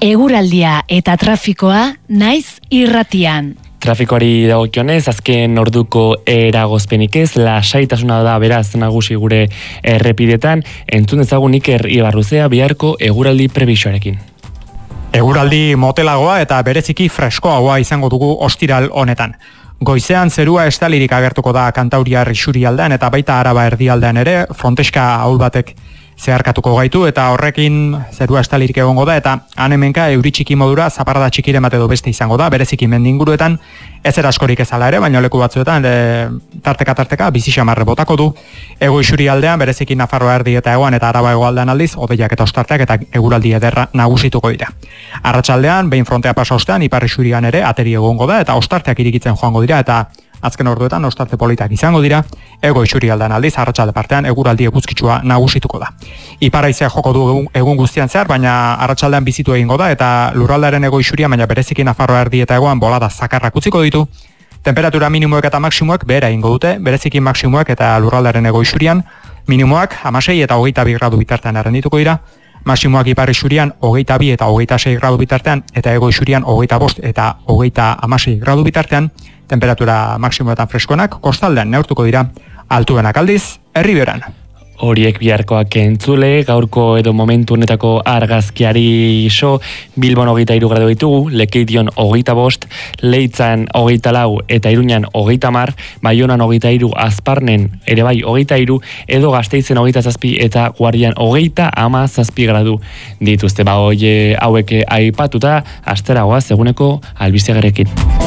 Eguraldia eta trafikoa naiz irratian. Trafikoari dagokionez, azken orduko eragozpenik ez, lasaitasuna da beraz nagusi gure errepidetan, entzun ezagun Iker Ibarruzea biharko eguraldi prebisioarekin. Eguraldi motelagoa eta bereziki freskoagoa izango dugu ostiral honetan. Goizean zerua estalirik agertuko da Kantauriar isurialdean eta baita Araba erdialdean ere, fronteska ahul batek zeharkatuko gaitu eta horrekin zerua estalirik egongo da eta hemenka euri txiki modura zaparrada txikiren bat edo beste izango da, bereziki mendinguruetan ez eraskorik ezala ere, baina leku batzuetan tarteka bizi xamarre botako du. Hego isurialdean bereziki Nafarroa erdi eta hegoan eta Araba hegoaldean aldiz hodeiak eta ostarteak eta eguraldi ederra nagusituko dira. Arratsaldean behin frontea pasa ostean ipar isurian ere ateri egongo da eta ostarteak irikitzen joango dira eta azken orduetan ostarte politak izango dira, ego isurialdean aldiz, arratsalde partean eguraldi eguzkitsua nagusituko da. Ipar-haizea joko du egun guztian zehar, baina arratsaldean bizitu egingo da eta lurraldearen ego isurian, baina bereziki Nafarroa erdi eta hegoan bolada zakarrak utziko ditu. Temperatura minimoek eta maksimoek behera egingo dute, bereziki maksimoek eta lurraldearen ego isurian, minimoak 16 eta 22 gradu bitartean errendituko dira, maksimoak ipar isurian 22 eta 26 gradu bitartean eta ego isurian 25 eta 26 gradu bitartean, temperatura maksimoetan freskonak, kostaldean neurtuko dira, altuenak aldiz, Erriberan. Horiek biharkoak entzule, gaurko edo momentu honetako argazkiari iso, Bilbon 23 gradu ditugu, Lekeition 25, Leitzan 24 eta Iruñan 30, Baionan 23, Azparnen ere bai 23, edo Gasteizen 27 eta Guardian 37 gradu dituzte. Hauek aipatuta, asteragoaz eguneko albistegiarekin.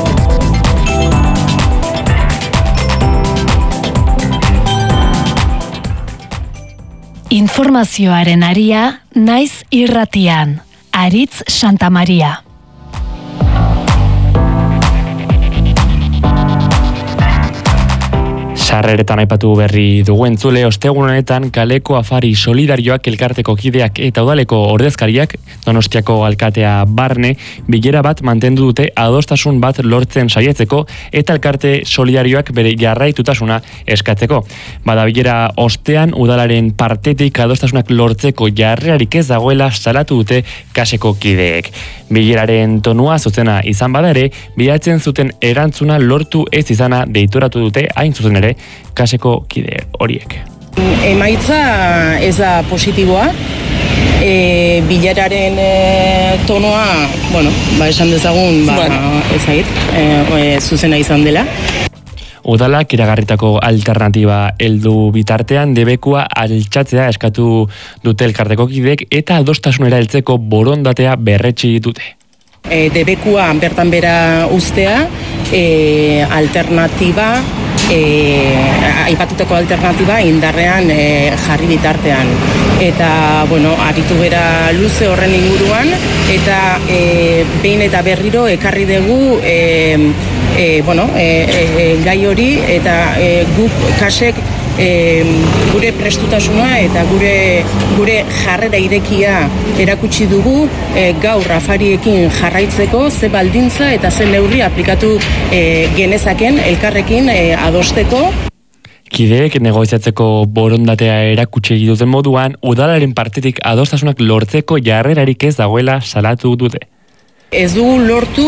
Informazioaren aria naiz irratian. Aritz Santa Maria. Sarreretan aipatu berri dugu entzule, ostegun honetan kaleko afari solidarioak elkarteko kideak eta udaleko ordezkariak, Donostiako alkatea barne, bilera bat mantendu dute adostasun bat lortzen saietzeko eta elkarte solidarioak bere jarraitutasuna eskatzeko. Bada bilera ostean udalaren partetik adostasunak lortzeko jarrerarik ez dagoela salatu dute kaseko kideek. Bileraren tonua zuzena izan bada ere, bilatzen zuten erantzuna lortu ez izana deitoratu dute hain zuzen ere kaseko kide horiek. Emaitza ez da positiboa, bileraren tonoa, esan dezagun, zuzena izan dela. Udalak iragarritako alternatiba heldu bitartean debekua altxatzea eskatu dute elkarteko kideek eta adostasunera heltzeko borondatea berretsi dute. Debekua bertan bera uztea, alternatiba, aipatutako alternatiba indarrean jarri bitartean. Eta, aritu bera luze horren inguruan, eta behin eta berriro ekarri dugu gai hori eta guk kasek gure prestutasuna eta gure jarrera irekia erakutsi dugu gaur afariekin jarraitzeko ze baldintza eta ze neurri aplikatu genezaken elkarrekin adosteko. Kideek negoziatzeko borondatea erakutsi duten moduan, udalaren partetik adostasunak lortzeko jarrerarik ez dagoela salatu dute. Ez dugu lortu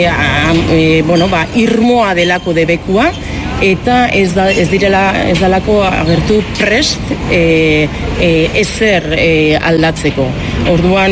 irmoa delako debekua eta ez dalako agertu prest ezer aldatzeko. Orduan,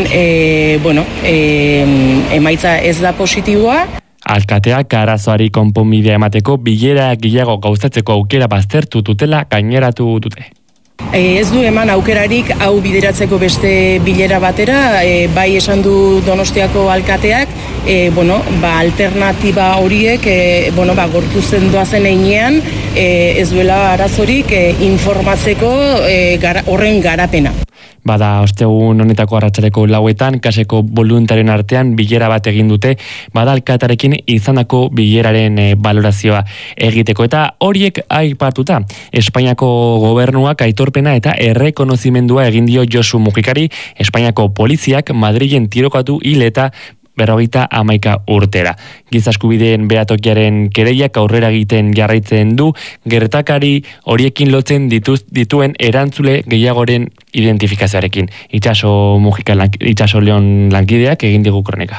emaitza ez da positiboa. Alkateak arazoari konponbidea emateko bilera gehiago gauzatzeko aukera baztertu dutela gaineratu dute. Ez du eman aukerarik hau bideratzeko beste bilera batera, bai esan du Donostiako alkateak, alternatiba horiek gortuzen doazen einean, ez duela arazorik informatzeko horren garapena. Bada, ostegun honetako arratsaleko 4 kaseko boluntarien artean bilera bat egin dute, bada alkatarekin izandako bileraren balorazioa egiteko. Eta horiek aipatuta, Espainiako gobernuak aitorpena eta errekonozimendua egin dio Josu Mujikari, Espainiako poliziak Madrilen tirokatu hil eta 50 urtera. Giza eskubideen behatokiaren kereiak aurrera egiten jarraitzen du, gertakari horiekin lotzen dituen erantzule gehiagoren identifikazioarekin. Itxaso Leon lankideak egin digu kronika.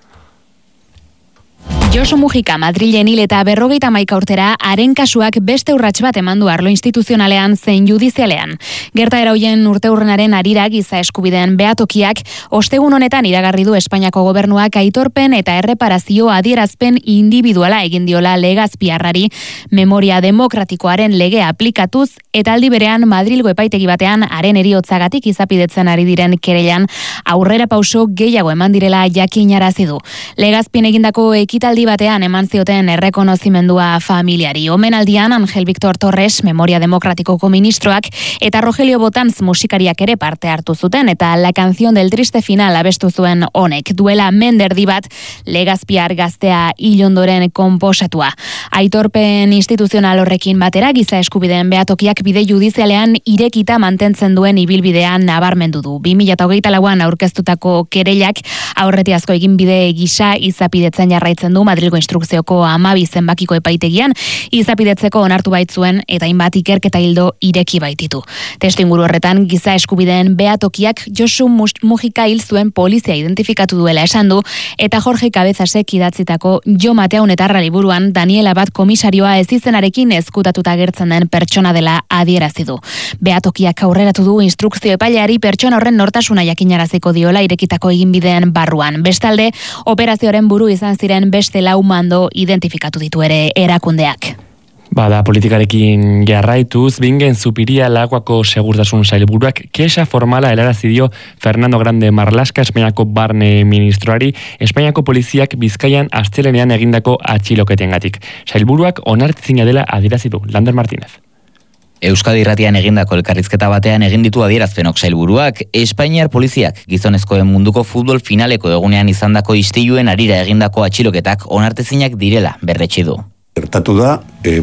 Josu Mujika Madrilen hil eta 51 urtera haren kasuak beste urrats bat eman du arlo instituzionalean zein judizialean. Gertaera hoien urteurrenaren harira giza eskubideen behatokiak ostegun honetan iragarri du Espainiako gobernuak aitorpen eta erreparazio adierazpen individuala egin diola Legazpiarrari memoria demokratikoaren legea aplikatuz eta aldi berean Madrilgo epaitegi batean haren heriotzagatik izapidetzen ari diren kereilan aurrera pauso gehiago eman direla jakinarazi du. Legazpien egindako ekitaldi batean eman zioten errekonozimendua familiari. Omenaldian Angel Victor Torres, Memoria Demokratikoko ministroak, eta Rogelio Botanz musikariak ere parte hartu zuten, eta La Canción del Triste Final abestu zuen honek. Duela menderdi bat, Legazpiar gaztea ilondoren konposatua. Aitorpen instituzional horrekin batera, giza eskubideen behatokiak bide judizialean irekita mantentzen duen ibilbidean nabarmendu du. 2024an aurkeztutako kereilak aurretiazko egin bide gisa izapidetzen jarraitzen du Madrilgo instrukzioko 12 zenbakiko epaitegian izapidetzeko onartu baitzuen eta hainbat ikerketa hildo ireki baititu. Testuinguru horretan giza eskubideen behatokiak Josu Mujika hil zuen polizia identifikatu duela esan du eta Jorge Cabezasek idatzitako Jo Matea Unetarra liburuan Daniela Bat komisarioa ezizenarekin ezkutatuta agertzen den pertsona dela adierazi du. Behatokiak aurreratu du instrukzio epaileari pertsona horren nortasuna jakinaraziko diola irekitako eginbideen barruan. Bestalde, operazioaren buru izan ziren beste 4 mando identifikatu ditu ere erakundeak. Bada politikarekin jarraituz, Bingen Zupiria Laguako segurtasun sailburuak kexa formala helarazi dio Fernando Grande Marlaska Espainiako barne ministroari Espainiako poliziak Bizkaian astelenean egindako atxiloketengatik. Sailburuak onartezina dela adierazi du. Lander Martínez. Euskadi Irratian egindako elkarrizketa batean egin ditu adierazpenok sailburuak, Espainiar poliziak gizonezkoen munduko futbol finaleko egunean izandako istiluen harira egindako atxiloketak onartezinak direla berretsi du. Gertatu da,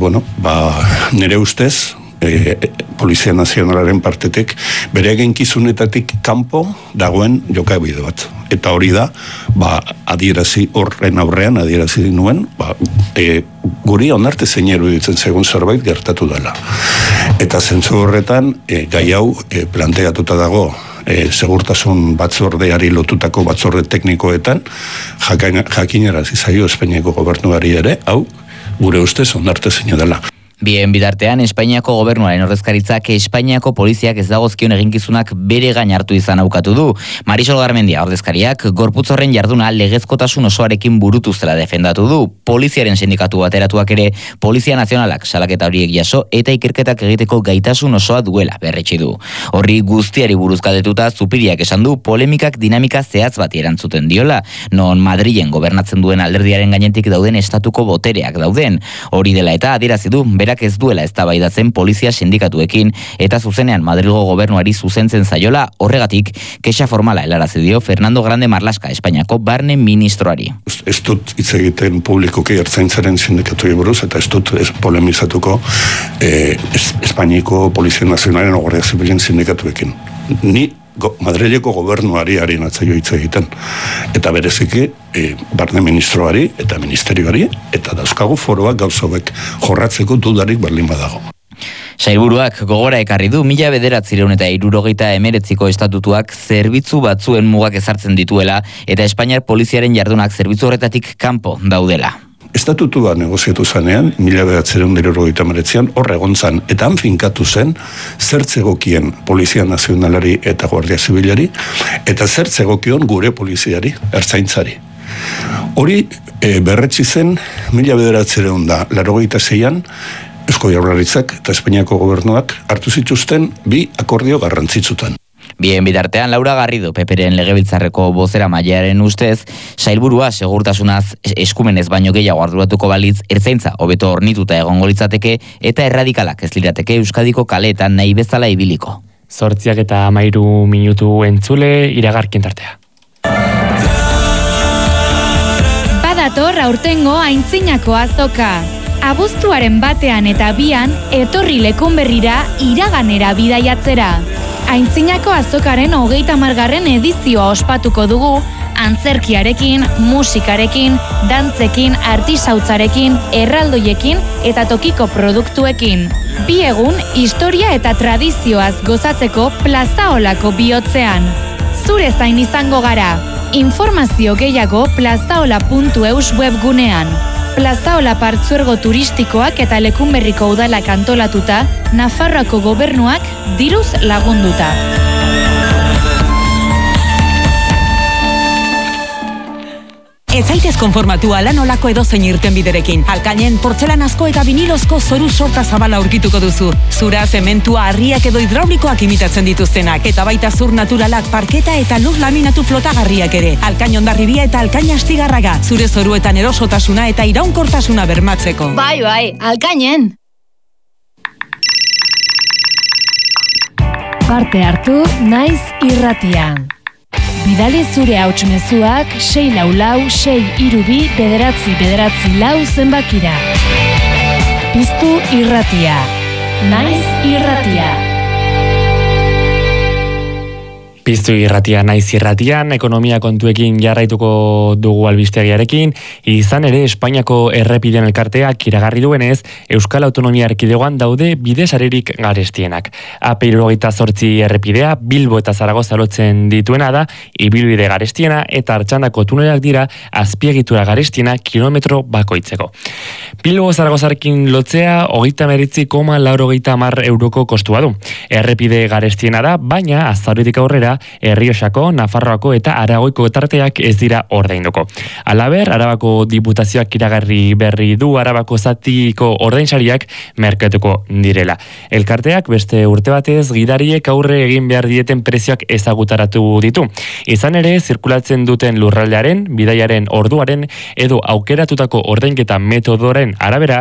nire ustez, Polizia Nazionalaren partetik bere eginkizunetatik kanpo dagoen jokabide bat. Eta hori da, adierazi horren aurrean, adierazi nuen, guri onartezin eruditzen segun zerbait gertatu dela. Eta zentzu horretan, gai hau planteatuta dago segurtasun batzordeari lotutako batzorde teknikoetan, jakinarazi zaio Espainiako gobernuari ere, hau, gure ustez onartezina dela. Bien bitartean, Espainiako gobernuaren ordezkaritzak Espainiako poliziak ez dagozkion eginkizunak bere gain hartu izan aukatu du. Marisol Garmendia ordezkariak gorputz horren jarduna legezkotasun osoarekin burutu zela defendatu du. Poliziaren sindikatu bateratuak ere Polizia Nazionalak salaketa horiek jaso eta ikerketak egiteko gaitasun osoa duela berretsi du. Horri guztiari buruzkatetuta Zupiriak esan du polemikak dinamika zehatz bati erantzuten diola, non Madrilen gobernatzen duen alderdiaren gainetik dauden estatuko botereak dauden. Hori dela eta adierazi du berak ez duela eztabaidatzen polizia sindikatuekin eta zuzenean Madrilgo gobernuari zuzentzen zaiola, horregatik kexa formala helarazi dio Fernando Grande Marlaska Espainiako barne ministroari. Ez dut hitz egiten publikoki ertzaintzaren sindikatuei buruz eta ez dut polemizatuko Espainiako Polizia Nazionalen o Guardia Zibilen sindikatuekin. Ni Madrileko gobernuari harin atzaio hitz egiten. Eta bereziki, barne ministroari eta ministerioari, eta dauzkagu foroak gauzobek jorratzeko dudarik berdin badago. Sailburuak gogora ekarri du 1979ko estatutuak zerbitzu batzuen mugak ezartzen dituela eta Espainiar poliziaren jardunak zerbitzu horretatik kanpo daudela. Estatutua negoziatu zanean, 1979an hor egon zan, eta han finkatu zen zertzegokien Polizia Nazionalari eta Guardia Zibilari, eta zertzegokion gure poliziari, ertzaintzari. Hori berretsi zen 1986an Eusko Jaurlaritzak eta Espainiako gobernuak hartu zituzten 2 akordio garrantzitsutan. Bien bitartean, Laura Garrido, PPren legebiltzarreko bozera mailearen ustez, sailburua segurtasunaz eskumenez baino gehiago arduratuko balitz, ertzaintza hobeto hornituta egongo litzateke eta erradikalak ez lirateke Euskadiko kaleetan nahi bezala ibiliko. 8:13 minutu entzule iragarkien tartea. Badator aurtengo aintzinako azoka. Abuztuaren 1 eta 2 etorri Lekunberrira iraganera bidaiatzera. Aintzinako azokaren 30. edizioa ospatuko dugu antzerkiarekin, musikarekin, dantzekin, artisautzarekin, erraldoiekin eta tokiko produktuekin. 2 egun historia eta tradizioaz gozatzeko Plazaolako bihotzean. Zure zain izango gara. Informazio gehiago plazaola.eus webgunean. Plazaola partzuergo turistikoak eta Lekunberriko udalak antolatuta, Nafarroako gobernuak diruz lagunduta. Ez zaitez konformatu ala nolako edozein irtenbiderekin. Alkainen portzelanazko eta vinilozko zoru sorta zabala aurkituko duzu. Zura, zementua, harriak edo hidraulikoak imitatzen dituztenak. Eta baita zur naturalak, parketa eta lur laminatu flotagarriak ere. Alkain Hondarribia eta Alkain Astigarraga. Zure zoruetan erosotasuna eta iraunkortasuna bermatzeko. Bai, Alkainen! Parte hartu naiz irratian. Bidali zure hautsmezuak 644-632-944 zenbakira. Piztu irratia. Naiz irratia. Piztu irratia naiz irratian, ekonomia kontuekin jarraituko dugu albistegiarekin, izan ere Espainiako errepideen elkarteak iragarri duenez, Euskal Autonomia Erkidegoan daude bidesarerik garestienak. AP78 errepidea, Bilbo eta Zaragoza lotzen dituena da, ibilbide garestiena eta Artxandako tunelak dira azpiegitura garestiena kilometro bakoitzeko. Bilbo Zaragozarekin lotzea 39,80 euroko kostua du. Errepide garestiena da, baina azarotik aurrera Errioxako, Nafarroako eta Aragoiko tarteak ez dira ordainduko. Halaber, Arabako Diputazioak iragarri berri du Arabako zatiko ordainsariak merkatuko direla. Elkarteak beste urte batez gidariek aurre egin behar dieten prezioak ezagutaratu ditu. Izan ere, zirkulatzen duten lurraldearen, bidaiaren orduaren edo aukeratutako ordainketa metodoren arabera,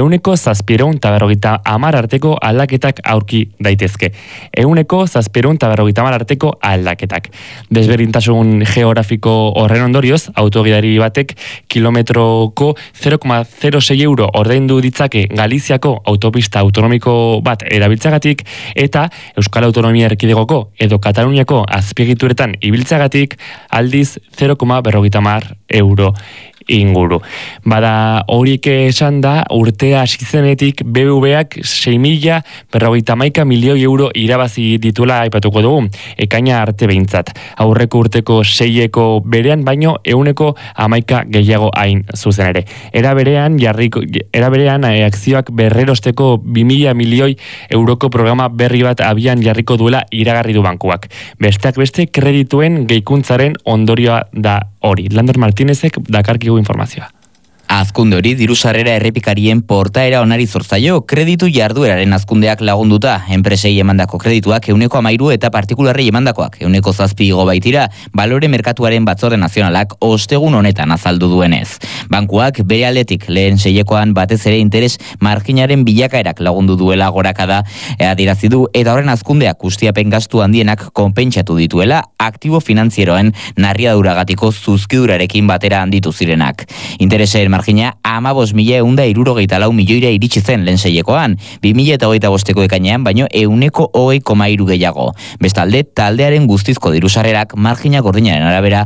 750 arteko aldaketak aurki daitezke. 750 arteko aldaketak. Desberdintasun geografiko horren ondorioz, autogidari batek kilometroko 0,06 euro ordaindu ditzake Galiziako autopista autonomiko bat erabiltzagatik eta Euskal Autonomia Erkidegoko edo Kataluniako azpiegituretan ibiltzagatik aldiz 0,50 euro inguru. Bada horiek esan da urtea hasi zenetik BBVak 6.051 milioi euro irabazi dituela aipatuko dugu, ekaina arte behintzat. Aurreko urteko 6eko berean baino 111 gehiago hain zuzen ere. Era berean akzioak berrerosteko 2.000 milioi euroko programa berri bat abian jarriko duela iragarri du bankuak. Besteak beste kredituen gehikuntzaren ondorioa da hori. Lander Martinezek dakarkigu informazioa. Azkunde hori dirusarrera errepikarien portaera onari zortzaio, kreditu jardueraren azkundeak lagunduta, enpresei emandako kredituak 13% eta partikularrei emandakoak 7% igo baitira, balore merkatuaren batzorde nazionalak ostegun honetan azaldu duenez. Bankuak bere aldetik lehen 6ekoan batez ere interes marginaren bilakaerak lagundu duela gorakada adierazi du eta horren azkundeak ustiapen gastu handienak konpentsatu dituela aktibo finantzieroen narriaduragatiko zuzkidurarekin batera handitu zirenak. Interesen margina 15.164 milioira iritsi zen lehen 6ekoan, 2025ko ekainean baino 120,3 gehiago. Bestalde, taldearen guztizko dirusarrerak margina gordinaren arabera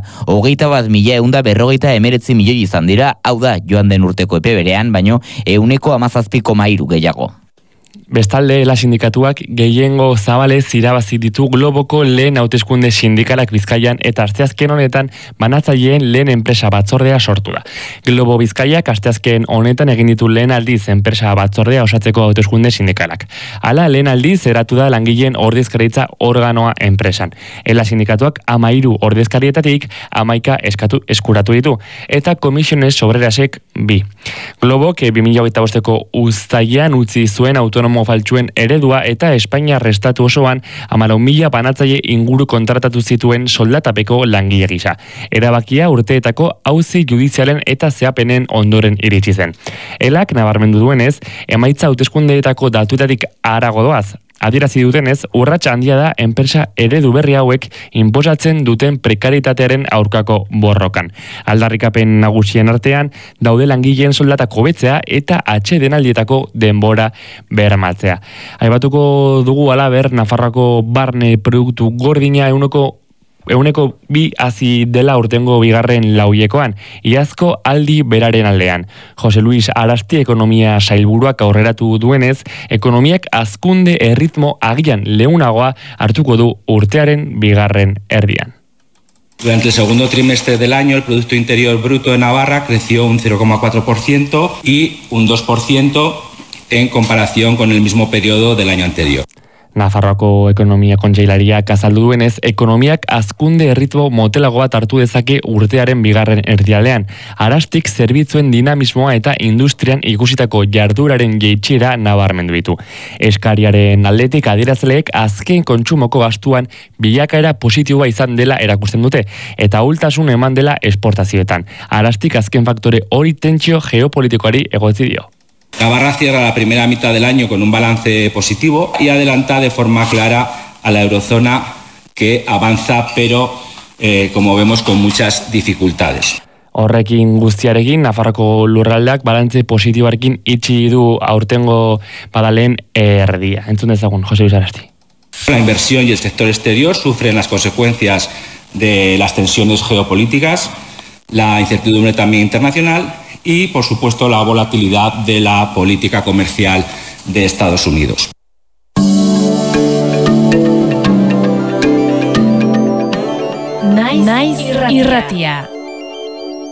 21.159 milioi izan dira, hau da, joan den urteko epe berean, baino 117,3 gehiago. Bestalde, la sindikatuak gehiengo zabalez irabazi ditu Globoko lehen hauteskunde sindikalak Bizkaian eta asteazken honetan banatzaileen lehen enpresa batzordea sortu da. Globo Bizkaiak asteazken honetan egin ditu lehen aldiz enpresa batzordea osatzeko hauteskunde sindikalak. Hala, lehen aldiz eratu da langileen ordezkaritza organoa enpresan. Ela sindikatuak 13 ordezkarietatik 11 eskuratu ditu eta komisiones obrerasek 2. Globok 2025ko uztailean utzi zuen autonomo faltsuen eredua eta Espainia estatu osoan 14.000 banatzaile inguru kontratatu zituen soldatapeko langile gisa. Erabakia urteetako auzi judizialen eta zeapenen ondoren iritsi zen. Elak nabarmendu duenez, emaitza hauteskundeetako datuetatik harago doaz. Adierazi dutenez, urratsa handia da enpresa eredu berri hauek inposatzen duten prekaritatearen aurkako borrokan. Aldarrikapen nagusien artean daude langileen soldatak hobetzea eta atsedenaldietako denbora bermatzea. Aipatuko dugu halaber Nafarroako barne produktu gordina 2% hazi dela urtengo bigarren lauiekoan, iazko aldi beraren aldean. Jose Luis Arasti ekonomia sailburuak aurreratu duenez, ekonomiak hazkunde erritmo agian leunagoa hartuko du urtearen bigarren erdian. Durante el segundo trimestre del año, el Producto Interior Bruto de Navarra creció un 0,4% y un 2% en comparación con el mismo periodo del año anterior. Nafarroako ekonomia kontseilariak azaldu duenez, ekonomiak hazkunde erritmo motelago bat hartu dezake urtearen bigarren erdialean. Arastik zerbitzuen dinamismoa eta industrian ikusitako jarduraren jeitsiera nabarmendu ditu. Eskariaren aldetik adierazleek azken kontsumoko gastuan bilakaera positiboa izan dela erakusten dute, eta ahultasun eman dela esportazioetan. Arastik azken faktore hori tentsio geopolitikoari egotzi dio. Navarra cierra la primera mitad del año con un balance positivo y adelanta de forma clara a la eurozona que avanza, pero como vemos con muchas dificultades. Horrekin guztiarekin, Nafarroko lurraldeak balantze positiboarekin itxi du aurtengo badaleen erdia. Entzun dezagun, Jose Luis Arasti. La inversión y el sector exterior sufren las consecuencias de las tensiones geopolíticas, la incertidumbre también internacional y, por supuesto, la volatilidad de la política comercial de Estados Unidos. Naiz irratia.